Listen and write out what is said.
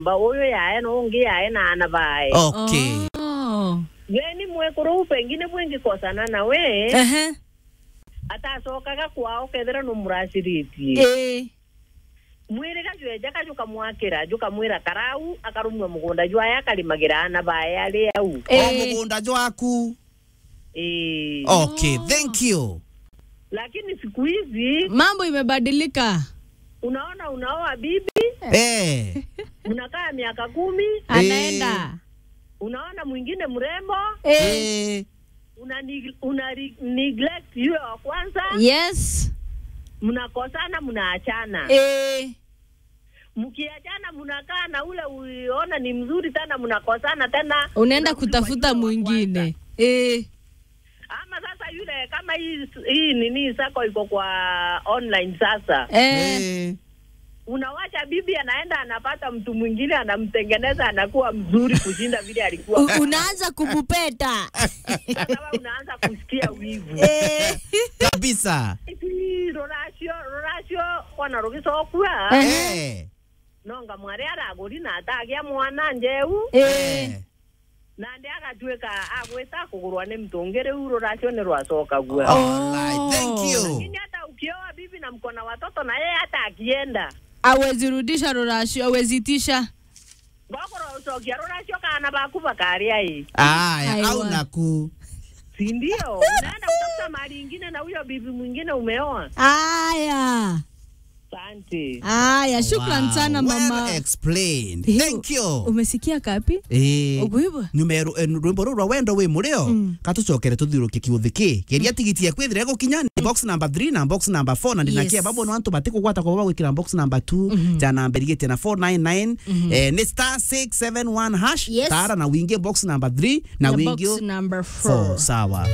ba oyo yae no ngi yae na anabae. Okay. Yeni mwekuru pengine bwengi kosana na we. Atasokaga kwao kethera no muraciriti. Mwire gajueja kajuka mwakira juka mwira karau akarumwa mugunda jwa yakalimagira anabae ali au. Mugunda jwaku. Okay, thank you. Lakini siku hizi mambo imebadilika. Unaona unaoa bibi unakaa miaka 10 anaenda. Unaona mwingine mrembo una neglect yule wa kwanza. Yes. Mnakosana mnaachana. Mkiachana mnakaa na ule uliona ni mzuri tena mnakosana tena unaenda kutafuta mwingine. Ama sasa yule kama hii nini sako iko kwa online sasa. Unawacha bibi anaenda anapata mtu mwingine anamtengeneza anakuwa mzuri kushinda vile alikuwa. Unaanza kumupeta. Sasa unaanza kusikia wivu. Kabisa. Rorasio kwa rogiso kwa. Nonga mwari araguri na atagia mwana njeu. Na ndiaga tueka agweta kugurwa ni mtongere rorasio ni rwasoka gwa. Alright, thank you. Lakini hata ukioa bibi na mkona watoto na yeye hata akienda awezi rudisha rorasio, awezi tisha. Gokoro usokia rorasio kana bakuba karia hii. Au naku. Si ndio? Unaenda kutafuta mali nyingine na huyo bibi mwingine umeoa. Asante. Shukran sana mama. Well explained. Thank you. Umesikia kapi? Ubwibo. Numero rwimbo rwa wendo we murio katucokere tuthiruke kiuthiki keria tigiti ya kwithira gukinya box number 3 na box number 4 na ndinakia babo no antu batiko gwata kwa gwikira box number 2 ja number igete na 499 ni star 671 hash tara na wingie box number 3 na wingie box number 4 sawa.